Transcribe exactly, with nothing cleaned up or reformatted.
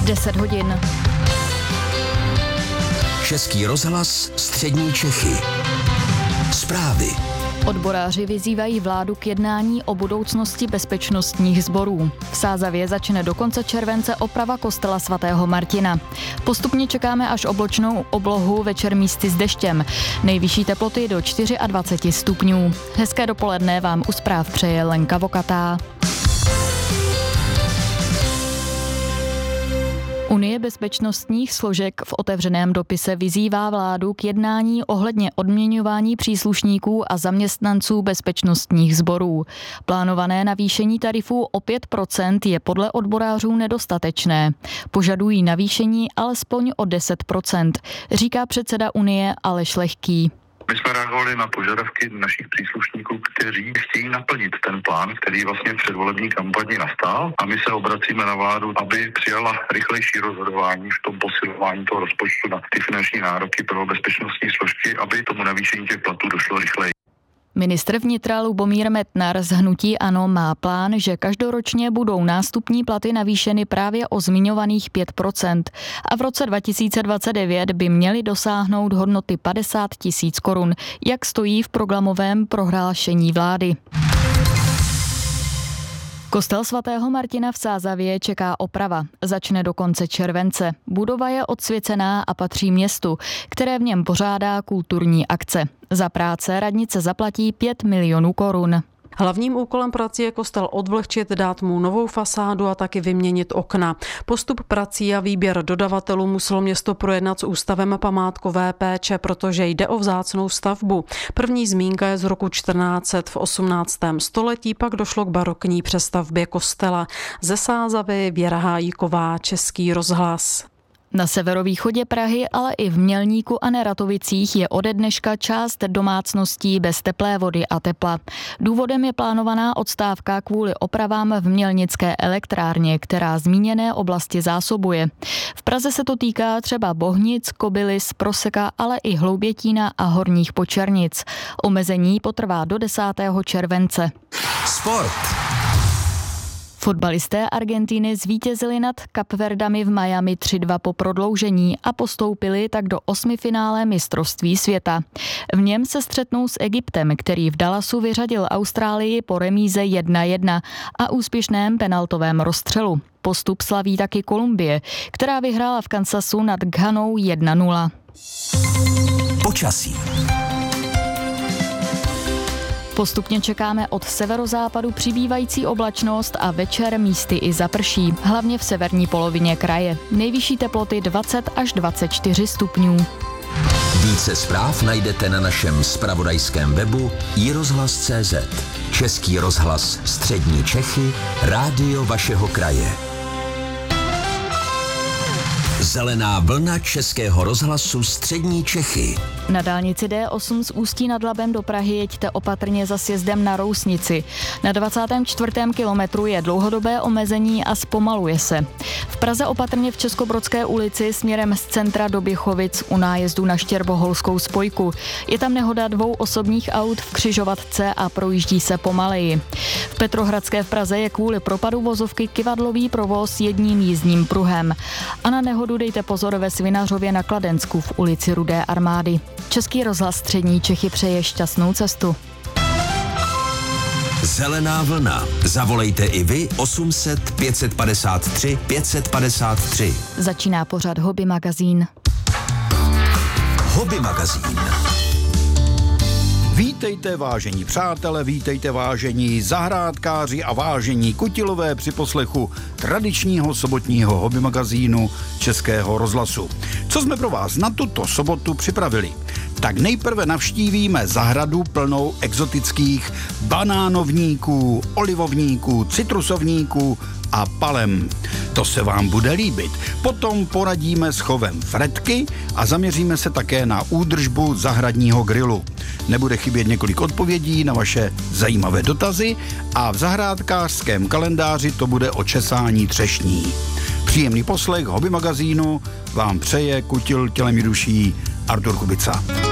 deset hodin. Český rozhlas Střední Čechy. Zprávy. Odboráři vyzývají vládu k jednání o budoucnosti bezpečnostních sborů. V Sázavě začne do konce července oprava kostela svatého Martina. Postupně čekáme až obločnou oblohu, večer místy s deštěm. Nejvyšší teploty do dvacet čtyři stupňů. Hezké dopoledne vám u zpráv přeje Lenka Vokatá. Unie bezpečnostních složek v otevřeném dopise vyzývá vládu k jednání ohledně odměňování příslušníků a zaměstnanců bezpečnostních sborů. Plánované navýšení tarifů o pět procent je podle odborářů nedostatečné. Požadují navýšení alespoň o deset procent, říká předseda Unie Aleš Lehký. My jsme reagovali na požadavky našich příslušníků, kteří chtějí naplnit ten plán, který vlastně v předvolební kampani nastal, a my se obracíme na vládu, aby přijala rychlejší rozhodování v tom posilování toho rozpočtu na ty finanční nároky pro bezpečnostní složky, aby tomu navýšení těch platů došlo rychleji. Ministr vnitra Lubomír Metnar z hnutí ANO má plán, že každoročně budou nástupní platy navýšeny právě o zmiňovaných pět procent a v roce dva tisíce dvacet devět by měly dosáhnout hodnoty padesát tisíc korun, jak stojí v programovém prohlášení vlády. Kostel svatého Martina v Sázavě čeká oprava. Začne do konce července. Budova je odsvěcená a patří městu, které v něm pořádá kulturní akce. Za práce radnice zaplatí pět milionů korun. Hlavním úkolem prací je kostel odvlhčit, dát mu novou fasádu a taky vyměnit okna. Postup prací a výběr dodavatelů muselo město projednat s Ústavem památkové péče, protože jde o vzácnou stavbu. První zmínka je z roku čtrnáct set. V osmnáctém století pak došlo k barokní přestavbě kostela. Ze Sázavy Věra Hájíková, Český rozhlas. Na severovýchodě Prahy, ale i v Mělníku a Neratovicích je ode dneška část domácností bez teplé vody a tepla. Důvodem je plánovaná odstávka kvůli opravám v Mělnické elektrárně, která zmíněné oblasti zásobuje. V Praze se to týká třeba Bohnic, Kobylis, Proseka, ale i Hloubětína a Horních Počernic. Omezení potrvá do desátého července. Sport. Fotbalisté Argentiny zvítězili nad Kapverdami v Miami tři dva po prodloužení a postoupili tak do osmifinále mistrovství světa. V něm se střetnou s Egyptem, který v Dallasu vyřadil Austrálii po remíze jedna jedna a úspěšném penaltovém rozstřelu. Postup slaví taky Kolumbie, která vyhrála v Kansasu nad Ghanou jedna nula. Počasí. Postupně čekáme od severozápadu přibývající oblačnost a večer místy i zaprší, hlavně v severní polovině kraje. Nejvyšší teploty dvacet až dvacet čtyři stupňů. Více zpráv najdete na našem zpravodajském webu i rozhlas tečka cé zet. Český rozhlas Střední Čechy, rádio vašeho kraje. Zelená vlna Českého rozhlasu Střední Čechy. Na dálnici D osm z Ústí nad Labem do Prahy jeďte opatrně za sjezdem na Rousnici. Na dvacátém čtvrtém kilometru je dlouhodobé omezení a zpomaluje se. V Praze opatrně v Českobrodské ulici směrem z centra do Běchovic u nájezdu na Štěrboholskou spojku. Je tam nehoda dvou osobních aut v křižovatce a projíždí se pomaleji. V Petrohradské v Praze je kvůli propadu vozovky kyvadlový provoz jedním jízdním pruhem. A na nehodu dejte pozor ve Svinařově na Kladensku v ulici Rudé armády. Český rozhlas Střední Čechy přeje šťastnou cestu. Zelená vlna. Zavolejte i vy osm set pět set padesát tři pět set padesát tři. Začíná pořad Hobby magazín. Hobby magazín. Vítejte, vážení přátelé, vítejte, vážení zahrádkáři a vážení kutilové při poslechu tradičního sobotního hobby magazínu Českého rozhlasu. Co jsme pro vás na tuto sobotu připravili? Tak nejprve navštívíme zahradu plnou exotických banánovníků, olivovníků, citrusovníků a palem. To se vám bude líbit. Potom poradíme s chovem fretky a zaměříme se také na údržbu zahradního grilu. Nebude chybět několik odpovědí na vaše zajímavé dotazy a v zahrádkářském kalendáři to bude o česání třešní. Příjemný poslech hobby magazínu vám přeje kutil tělem i duší Artur Kubica.